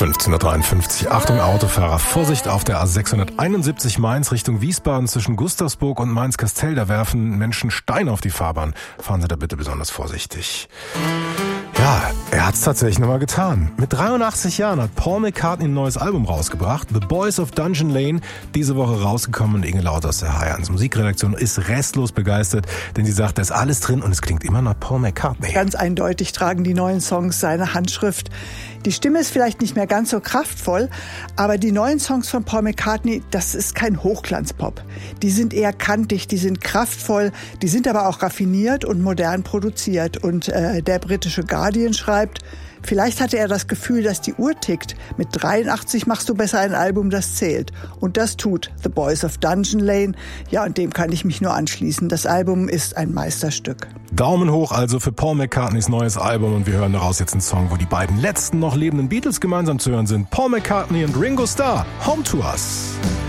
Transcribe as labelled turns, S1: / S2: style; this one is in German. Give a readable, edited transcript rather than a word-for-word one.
S1: 15:53 Uhr. Achtung Autofahrer, Vorsicht auf der A671 Mainz Richtung Wiesbaden zwischen Gustavsburg und Mainz-Kastell. Da werfen Menschen Steine auf die Fahrbahn. Fahren Sie da bitte besonders vorsichtig. Ja, er hat's tatsächlich nochmal getan. Mit 83 Jahren hat Paul McCartney ein neues Album rausgebracht. The Boys of Dungeon Lane, diese Woche rausgekommen. Und Inge Lauter aus der H1 Musikredaktion ist restlos begeistert, denn sie sagt, da ist alles drin und es klingt immer nach Paul McCartney.
S2: Ganz eindeutig tragen die neuen Songs seine Handschrift. Die Stimme ist vielleicht nicht mehr ganz so kraftvoll, aber die neuen Songs von Paul McCartney, das ist kein Hochglanzpop. Die sind eher kantig, die sind kraftvoll, die sind aber auch raffiniert und modern produziert. Und der britische Guardian schreibt, vielleicht hatte er das Gefühl, dass die Uhr tickt. Mit 83 machst du besser ein Album, das zählt. Und das tut The Boys of Dungeon Lane. Ja, und dem kann ich mich nur anschließen. Das Album ist ein Meisterstück.
S1: Daumen hoch also für Paul McCartneys neues Album. Und wir hören daraus jetzt einen Song, wo die beiden letzten noch lebenden Beatles gemeinsam zu hören sind. Paul McCartney und Ringo Starr, Home to Us.